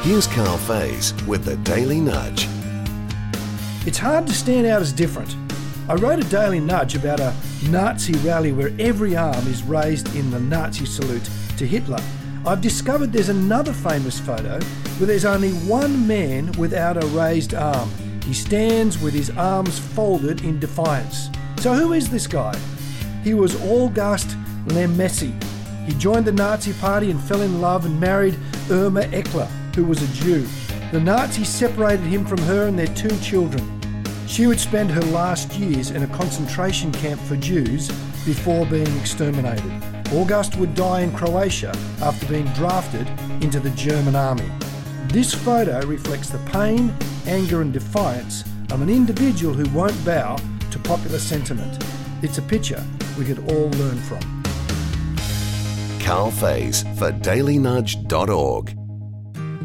Here's Carl Faze with the Daily Nudge. It's hard to stand out as different. I wrote a Daily Nudge about a Nazi rally where every arm is raised in the Nazi salute to Hitler. I've discovered there's another famous photo where there's only one man without a raised arm. He stands with his arms folded in defiance. So who is this guy? He was August Lemessy. He joined the Nazi party and fell in love and married Irma Eckler, who was a Jew. The Nazis separated him from her and their 2 children. She would spend her last years in a concentration camp for Jews before being exterminated. August would die in Croatia after being drafted into the German army. This photo reflects the pain, anger and defiance of an individual who won't bow to popular sentiment. It's a picture we could all learn from. Carl Faze for dailynudge.org.